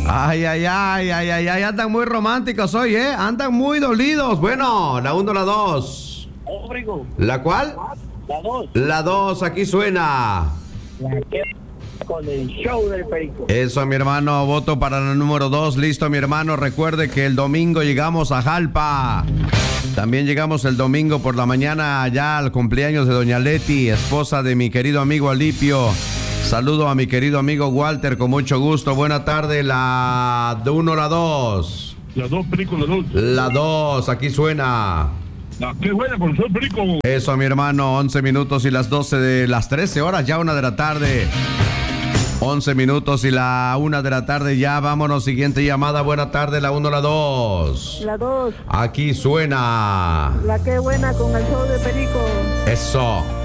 Ay, ay, ay, ay, ay, ay, andan muy románticos hoy, ¿eh? Andan muy dolidos. Bueno, la 1, la 2. ¿La cuál? La 2. La 2, aquí suena. La que con el show del Perico. Eso, mi hermano, voto para la número 2. Listo, mi hermano, recuerde que el domingo llegamos a Jalpa. También llegamos el domingo por la mañana allá al cumpleaños de doña Leti, esposa de mi querido amigo Alipio. Saludo a mi querido amigo Walter, con mucho gusto. Buena tarde, la 1, la 2. La 2, Perico, la 2. La 2, aquí suena. ¡Qué buena, profesor Perico! Eso, mi hermano, 11 minutos y las 12 de las 13 horas, ya 1 de la tarde. 11 minutos y la 1 de la tarde, ya vámonos. Siguiente llamada, buena tarde, la 1, la 2. La 2. Aquí suena. La que buena con el show de Perico. Eso.